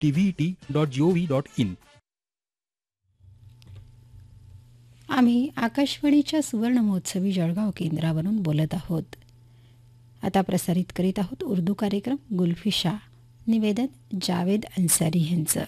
tvt.gov.in. आम्ही आकाशवाणीच्या सुवर्ण महोत्सवी जळगाव केंद्रावरून बोलत आहोत. आता प्रसारित करीत आहोत उर्दू कार्यक्रम गुलफिशा. निवेदन जावेद अंसारी यांचं.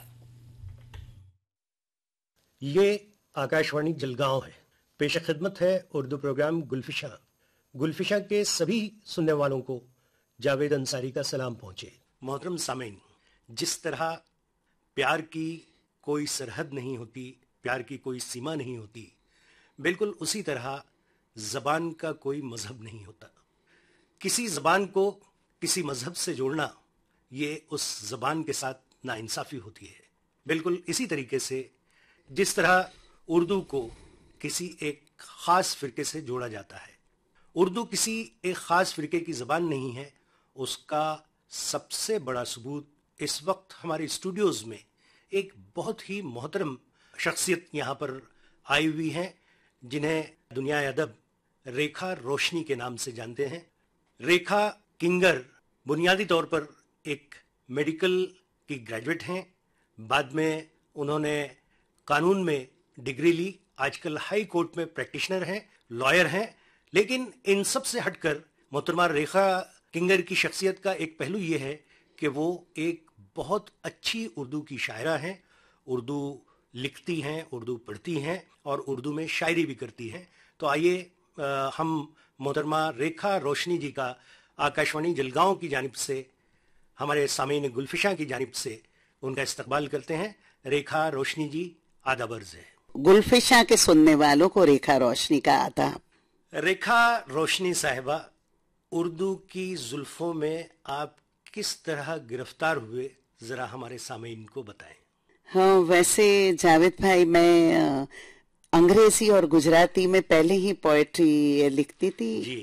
ये आकाशवाणी जलगांव है. पेश खिदमत है उर्दू प्रोग्राम गुलफिशा. गुलफिशा के सभी सुनने वालों को जावेद अंसारी का सलाम पहुंचे. मोहतरम सामीन, जिस तरह प्यार की कोई सरहद नहीं होती, प्यार की कोई सीमा नहीं होती, बिल्कुल उसी तरह ज़बान का कोई मज़हब नहीं होता. किसी ज़बान को किसी मज़हब से जोड़ना, ये उस ज़बान के साथ नाइंसाफ़ी होती है. बिल्कुल इसी तरीके से जिस तरह उर्दू को किसी एक ख़ास फ़िरके से जोड़ा जाता है. उर्दू किसी एक ख़ास फ़िरके की ज़बान नहीं है. उसका सबसे बड़ा सबूत इस वक्त हमारे स्टूडियोज़ में एक बहुत ही मोहतरम शख्सियत यहाँ पर आई हुई हैं, जिन्हें दुनिया अदब रेखा रोशनी के नाम से जानते हैं. रेखा किंगर बुनियादी तौर पर एक मेडिकल की ग्रेजुएट हैं. बाद में उन्होंने कानून में डिग्री ली. आजकल हाई कोर्ट में प्रैक्टिशनर हैं, लॉयर हैं. लेकिन इन सब से हटकर मोहतरमा रेखा किंगर की शख्सियत का एक पहलू ये है कि वो एक बहुत अच्छी उर्दू की शायरा हैं. उर्दू लिखती हैं, उर्दू पढ़ती हैं और उर्दू में शायरी भी करती हैं. तो आइए हम मोहतरमा रेखा रोशनी जी का आकाशवाणी जलगांव की जानिब से, हमारे सामीन गुलफिशा की जानिब से उनका इस्तकबाल करते हैं. रेखा रोशनी जी, आदाब अर्ज़ है. गुलफिशा के सुनने वालों को रेखा रोशनी का आदाब. रेखा रोशनी साहिबा, उर्दू की जुल्फों में आप किस तरह गिरफ्तार हुए, ज़रा हमारे सामीन को बताएं. हाँ, वैसे जावेद भाई, मैं अंग्रेजी और गुजराती में पहले ही पोएट्री लिखती थी जी.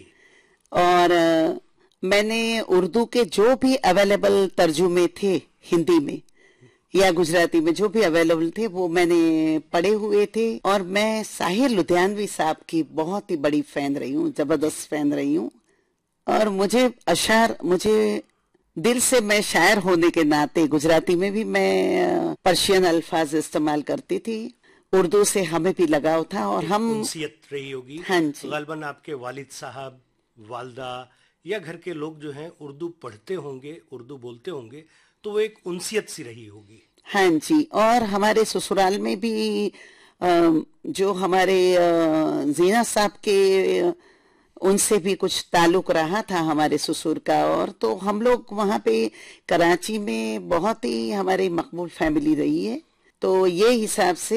और मैंने उर्दू के जो भी अवेलेबल तर्जुमे थे हिंदी में या गुजराती में, जो भी अवेलेबल थे वो मैंने पढ़े हुए थे. और मैं साहिर लुधियानवी साहब की बहुत ही बड़ी फैन रही हूँ, जबरदस्त फैन रही हूँ. और मुझे दिल से, मैं शायर होने के नाते गुजराती में भी मैं पर्शियन अल्फाज इस्तेमाल करती थी. उर्दू से हमें भी लगाव था और हम उनसियत रही होगी. हाँ जी. गालबन आपके वालिद साहब, वालदा या घर के लोग जो हैं उर्दू पढ़ते होंगे, उर्दू बोलते होंगे, तो वो एक उनसियत सी रही होगी. हाँ जी. और हमारे ससुराल में भी जो हमारे जीना साहब के, उनसे भी कुछ ताल्लुक रहा था हमारे ससुर का. और तो हम लोग वहाँ पे कराची में बहुत ही हमारी मकबूल फैमिली रही है. तो ये हिसाब से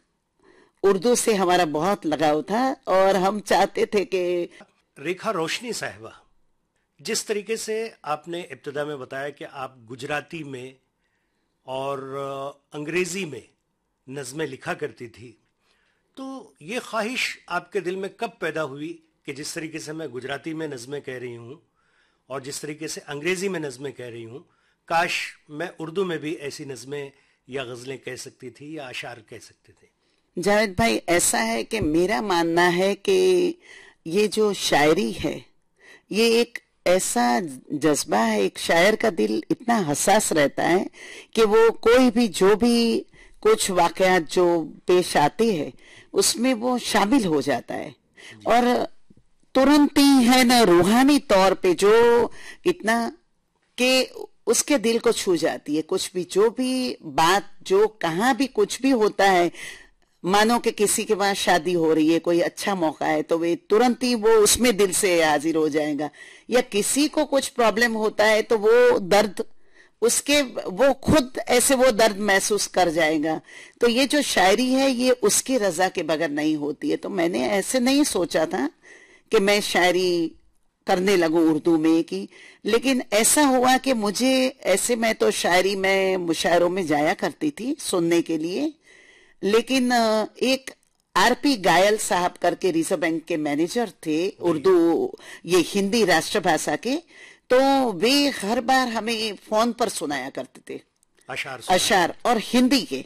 उर्दू से हमारा बहुत लगाव था और हम चाहते थे कि. रेखा रोशनी साहिबा, जिस तरीके से आपने इब्तिदा में बताया कि आप गुजराती में और अंग्रेजी में नज़में लिखा करती थी, तो ये ख्वाहिश आपके दिल में कब पैदा हुई कि जिस तरीके से मैं गुजराती में नज़में कह रही हूँ और जिस तरीके से अंग्रेजी में नज़में कह रही हूँ, काश मैं उर्दू में भी ऐसी नज़में या गज़लें कह सकती थी या अशार कह सकते थे. जावेद भाई, ऐसा है कि मेरा मानना है कि ये जो शायरी है, ये एक ऐसा जज्बा है. एक शायर का दिल इतना हसास रहता है कि वो कोई भी, जो भी कुछ वाकयात जो पेश आते हैं उसमें वो शामिल हो जाता है. और तुरंत ही है ना, रूहानी तौर पे जो इतना कि उसके दिल को छू जाती है. कुछ भी, जो भी बात, जो कहाँ भी कुछ भी होता है, मानो कि किसी के पास शादी हो रही है, कोई अच्छा मौका है, तो वे तुरंत ही वो उसमें दिल से हाजिर हो जाएगा. या किसी को कुछ प्रॉब्लम होता है तो वो दर्द उसके, वो खुद ऐसे वो दर्द महसूस कर जाएगा. तो ये जो शायरी है, ये उसकी रजा के बगैर नहीं होती है. तो मैंने ऐसे नहीं सोचा था कि मैं शायरी करने लगूं उर्दू में की, लेकिन ऐसा हुआ कि मुझे ऐसे, मैं तो शायरी में मुशायरों में जाया करती थी सुनने के लिए. लेकिन एक आरपी गायल साहब करके रिजर्व बैंक के मैनेजर थे उर्दू, ये हिंदी राष्ट्रभाषा के, तो वे हर बार हमें फोन पर सुनाया करते थे अशार और हिंदी के.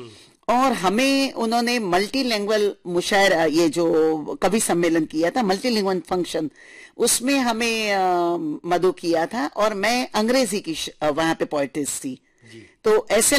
और हमें उन्होंने मल्टी लैंग्वेज मुशायरा, ये जो कवि सम्मेलन किया था, मल्टी लैंग्वेज फंक्शन, उसमें हमें मदु किया था. और मैं अंग्रेजी की वहां पे पोएटिस थी تو ایسے